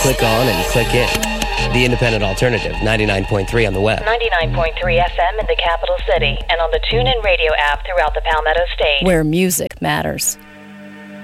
Click on and click in. The Independent Alternative, 99.3 on the web. 99.3 FM in the capital city and on the TuneIn Radio app throughout the Palmetto State. Where music matters.